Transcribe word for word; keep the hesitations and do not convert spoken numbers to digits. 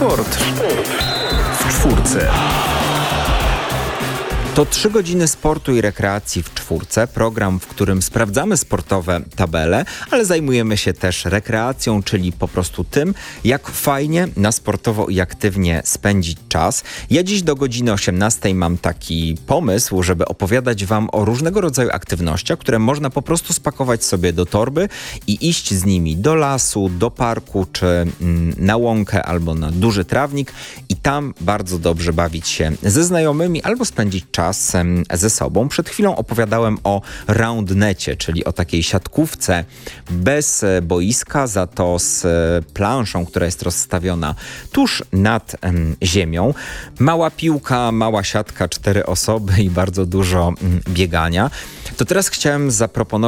Sport w czwórce. To trzy godziny sportu i rekreacji w czwórce, program, w którym sprawdzamy sportowe tabele, ale zajmujemy się też rekreacją, czyli po prostu tym, jak fajnie na sportowo i aktywnie spędzić czas. Ja dziś do godziny osiemnastej mam taki pomysł, żeby opowiadać wam o różnego rodzaju aktywnościach, które można po prostu spakować sobie do torby i iść z nimi do lasu, do parku, czy mm, na łąkę albo na duży trawnik i tam bardzo dobrze bawić się ze znajomymi albo spędzić czas ze sobą. Przed chwilą opowiadałem o roundnecie, czyli o takiej siatkówce bez boiska, za to z planszą, która jest rozstawiona tuż nad em, ziemią. Mała piłka, mała siatka, cztery osoby i bardzo dużo em, biegania. To teraz chciałem zaproponować